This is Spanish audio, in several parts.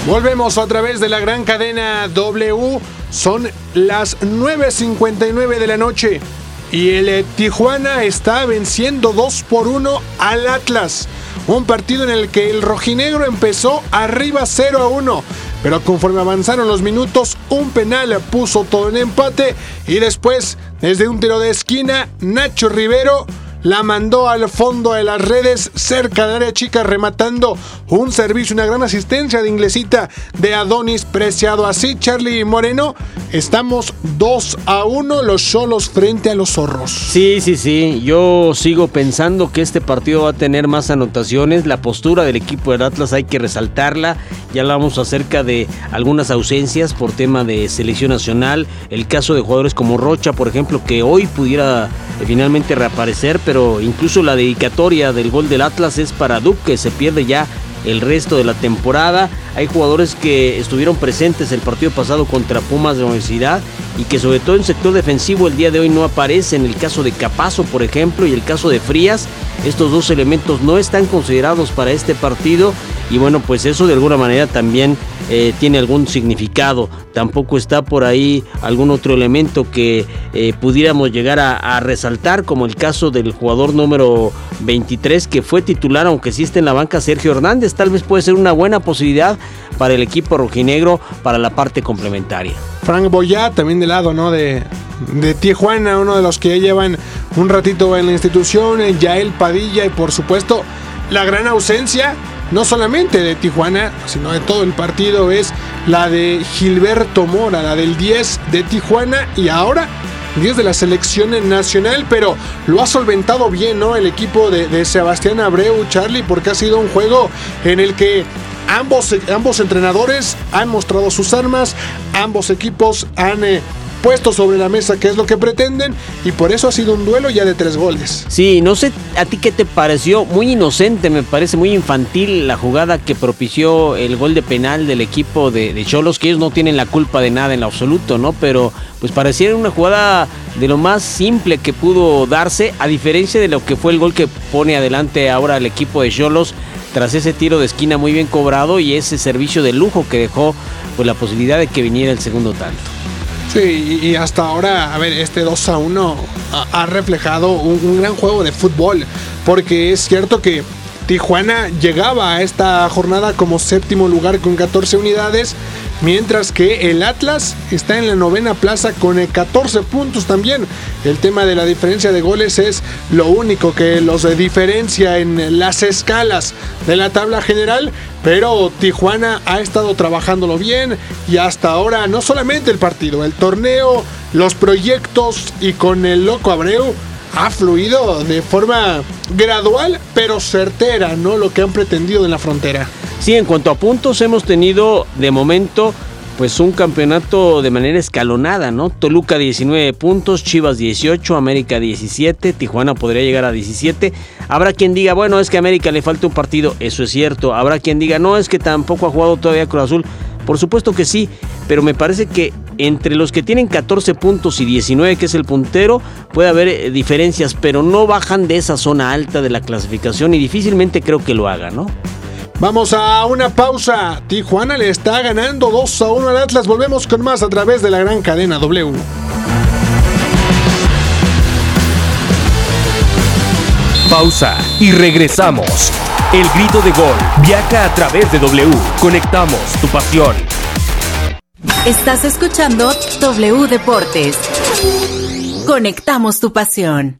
Volvemos a través de la gran cadena W. Son las 9:59 de la noche y el Tijuana está venciendo 2-1 al Atlas. Un partido en el que el rojinegro empezó arriba 0-1, pero conforme avanzaron los minutos, un penal puso todo en empate y después, desde un tiro de esquina, Nacho Rivero la mandó al fondo de las redes, cerca del área chica, rematando un servicio, una gran asistencia de Inglesita de Adonis Preciado. Así, Charlie Moreno, estamos 2-1 los Xolos frente a los Zorros. Sí, yo sigo pensando que este partido va a tener más anotaciones. La postura del equipo del Atlas hay que resaltarla. Ya hablamos acerca de algunas ausencias por tema de selección nacional, el caso de jugadores como Rocha, por ejemplo, que hoy pudiera finalmente reaparecer, pero incluso la dedicatoria del gol del Atlas es para Duke, que se pierde ya el resto de la temporada. Hay jugadores que estuvieron presentes el partido pasado contra Pumas de la Universidad y que sobre todo en sector defensivo el día de hoy no aparecen. El caso de Capazo, por ejemplo, y el caso de Frías. Estos dos elementos no están considerados para este partido y bueno, pues eso de alguna manera también tiene algún significado. Tampoco está por ahí algún otro elemento que pudiéramos llegar a resaltar, como el caso del jugador número 23 que fue titular, aunque sí está en la banca, Sergio Hernández. Tal vez puede ser una buena posibilidad para el equipo rojinegro para la parte complementaria. Frank Boyá, también del lado, ¿no?, de Tijuana, uno de los que ya llevan un ratito en la institución, Yael Padilla, y por supuesto la gran ausencia, no solamente de Tijuana, sino de todo el partido, es la de Gilberto Mora, la del 10 de Tijuana y ahora 10 de la selección nacional, pero lo ha solventado bien, ¿no?, el equipo de Sebastián Abreu, Charlie, porque ha sido un juego en el que ambos entrenadores han mostrado sus armas, ambos equipos han puesto sobre la mesa qué es lo que pretenden y por eso ha sido un duelo ya de 3 goles. Sí, no sé a ti qué te pareció, muy inocente, me parece muy infantil la jugada que propició el gol de penal del equipo de Xolos, que ellos no tienen la culpa de nada en lo absoluto, ¿no? Pero pues pareciera una jugada de lo más simple que pudo darse, a diferencia de lo que fue el gol que pone adelante ahora el equipo de Xolos tras ese tiro de esquina muy bien cobrado y ese servicio de lujo que dejó pues la posibilidad de que viniera el segundo tanto. Sí, y hasta ahora, a ver, este 2-1 ha reflejado un gran juego de fútbol, porque es cierto que Tijuana llegaba a esta jornada como 7º lugar con 14 unidades, mientras que el Atlas está en la 9ª plaza con 14 puntos también. El tema de la diferencia de goles es lo único que los diferencia en las escalas de la tabla general, pero Tijuana ha estado trabajándolo bien y hasta ahora no solamente el partido, el torneo, los proyectos y con el loco Abreu ha fluido de forma gradual pero certera, ¿no?, lo que han pretendido en la frontera. Sí, en cuanto a puntos hemos tenido de momento pues un campeonato de manera escalonada, ¿no? Toluca 19 puntos, Chivas 18, América 17, Tijuana podría llegar a 17. Habrá quien diga, bueno, es que a América le falta un partido, eso es cierto. Habrá quien diga, no, es que tampoco ha jugado todavía Cruz Azul. Por supuesto que sí, pero me parece que entre los que tienen 14 puntos y 19, que es el puntero, puede haber diferencias, pero no bajan de esa zona alta de la clasificación y difícilmente creo que lo hagan, ¿no? Vamos a una pausa. Tijuana le está ganando 2-1 al Atlas. Volvemos con más a través de la gran cadena W. Pausa y regresamos. El grito de gol viaja a través de W. Conectamos tu pasión. Estás escuchando W Deportes. Conectamos tu pasión.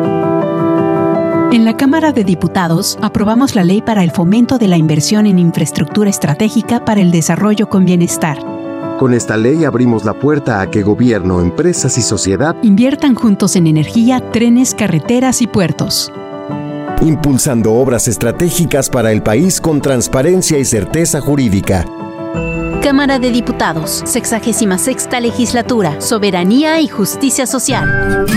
En la Cámara de Diputados aprobamos la Ley para el Fomento de la Inversión en Infraestructura Estratégica para el Desarrollo con Bienestar. Con esta ley abrimos la puerta a que gobierno, empresas y sociedad inviertan juntos en energía, trenes, carreteras y puertos, impulsando obras estratégicas para el país con transparencia y certeza jurídica. Cámara de Diputados, 66ª Legislatura, Soberanía y Justicia Social.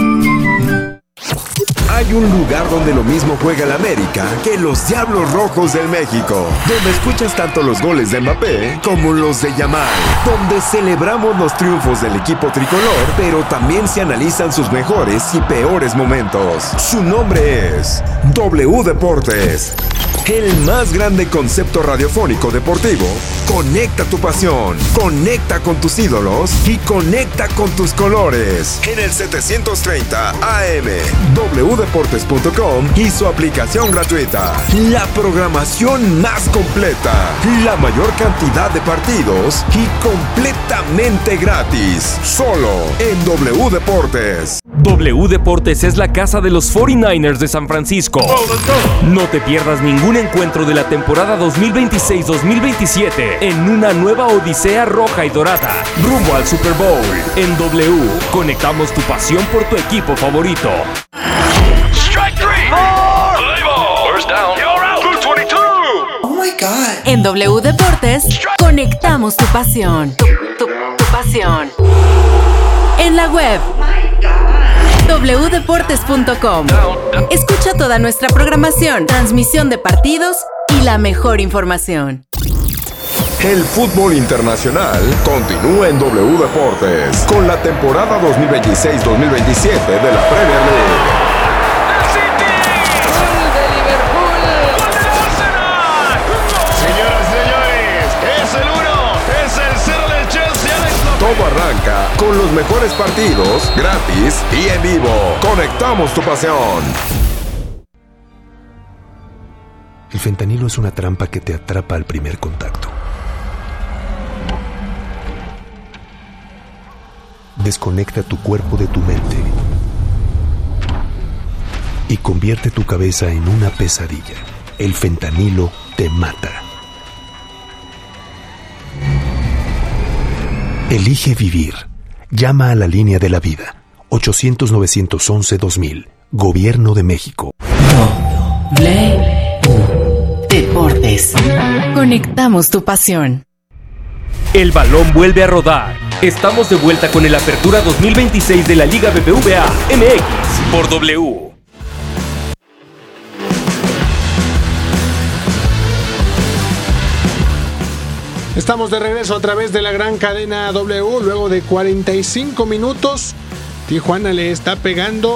Hay un lugar donde lo mismo juega el América que los Diablos Rojos del México, donde escuchas tanto los goles de Mbappé como los de Yamal, donde celebramos los triunfos del equipo tricolor, pero también se analizan sus mejores y peores momentos. Su nombre es W Deportes. El más grande concepto radiofónico deportivo. Conecta tu pasión, conecta con tus ídolos y conecta con tus colores. En el 730 AM, wdeportes.com y su aplicación gratuita. La programación más completa, la mayor cantidad de partidos y completamente gratis. Solo en W Deportes. W Deportes es la casa de los 49ers de San Francisco. No te pierdas ningún encuentro de la temporada 2026-2027 en una nueva odisea roja y dorada, rumbo al Super Bowl. En W, conectamos tu pasión por tu equipo favorito. Strike three. Play ball. First down. You're out. Blue 22. Oh my God. En W Deportes, conectamos tu pasión. Tu pasión. En la web wdeportes.com. Escucha toda nuestra programación, transmisión de partidos y la mejor información. El fútbol internacional continúa en W Deportes con la temporada 2026-2027 de la Premier League. Todo arranca con los mejores partidos, gratis y en vivo. Conectamos tu pasión. El fentanilo es una trampa que te atrapa al primer contacto. Desconecta tu cuerpo de tu mente y convierte tu cabeza en una pesadilla. El fentanilo te mata. Elige vivir. Llama a la línea de la vida. 800-911-2000. Gobierno de México. Deportes. Conectamos tu pasión. El balón vuelve a rodar. Estamos de vuelta con el Apertura 2026 de la Liga BBVA MX por W. Estamos de regreso a través de la gran cadena W. Luego de 45 minutos, Tijuana le está pegando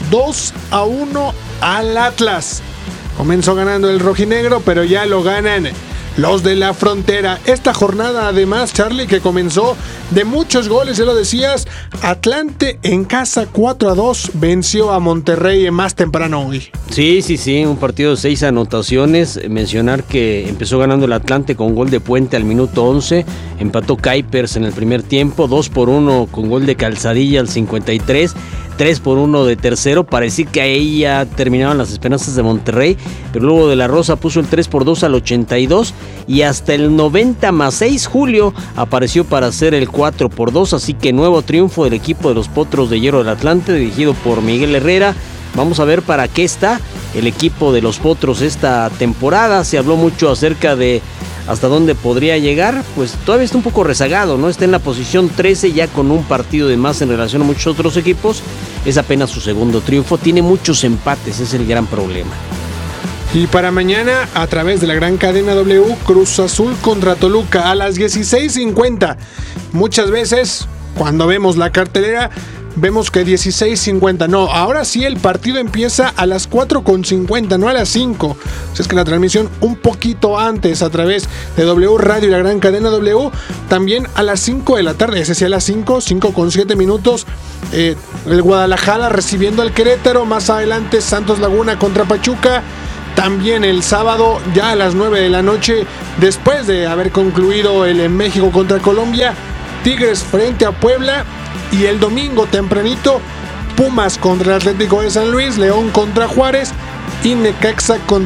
2-1 al Atlas. Comenzó ganando el rojinegro, pero ya lo ganan los de la frontera. Esta jornada, además, Charlie, que comenzó de muchos goles, ya lo decías. Atlante en casa 4-2 venció a Monterrey más temprano hoy. Sí, un partido de 6 anotaciones. Mencionar que empezó ganando el Atlante con gol de Puente al minuto 11. Empató Kuipers en el primer tiempo, 2-1 con gol de Calzadilla al 53. 3-1 de tercero. Parecía que ahí ya terminaban las esperanzas de Monterrey, pero luego de la Rosa puso el 3-2 al 82 y hasta el 90+6 Julio apareció para hacer el 4-2, así que nuevo triunfo del equipo de los Potros de Hierro del Atlante, dirigido por Miguel Herrera. Vamos a ver para qué está el equipo de los Potros esta temporada. Se habló mucho acerca de hasta dónde podría llegar, pues todavía está un poco rezagado, ¿no? Está en la posición 13 ya con un partido de más en relación a muchos otros equipos. Es apenas su segundo triunfo, tiene muchos empates, es el gran problema. Y para mañana, a través de la gran cadena W, Cruz Azul contra Toluca a las 16:50. Muchas veces, cuando vemos la cartelera, vemos que 16:50. No, ahora sí el partido empieza a las 4:50, no a las 5. O sea, es que la transmisión un poquito antes a través de W Radio y la gran cadena W. También a las 5 de la tarde, ese sí a las 5:07. El Guadalajara recibiendo al Querétaro. Más adelante Santos Laguna contra Pachuca. También el sábado ya a las 9 de la noche, después de haber concluido el en México contra Colombia, Tigres frente a Puebla. Y el domingo tempranito, Pumas contra el Atlético de San Luis, León contra Juárez y Necaxa contra